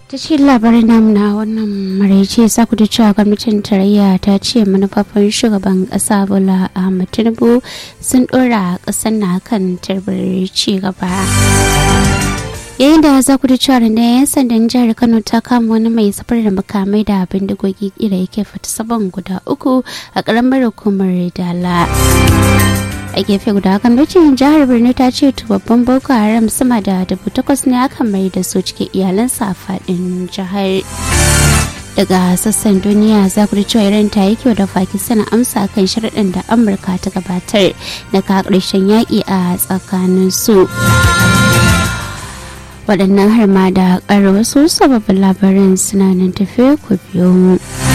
ta cikin labarin namu na wannan maraice za ku ji cewa gwamnatin tarayya ta ce manufofin shugaban kasa Bola Ahmed Tinubu sun dora kasar na kan turbar ci gaba. Yayin da za ku ji cewa rundunar 'yan sandan jihar Kano ta kama wani mai safar da makamai da bindigogi kira yake fata sabon guda 3 a karamar hukumar Dala. A gefe guda gwamnatin jihar Borno ta ce babban Boko Haram sama da 8,000 ne aka mai da su cikin iyalansa a faɗin jihar. Daga sassan duniya za ku cewa Iran ta yi kyau da Pakistan amsa kan sharaɗin da Amurka ta gabatar da ka ƙarshen yaƙi a tsakanin su. Waɗannan har ma da ƙara wasu sababbin labaran suna nan tafe ku biyo mu.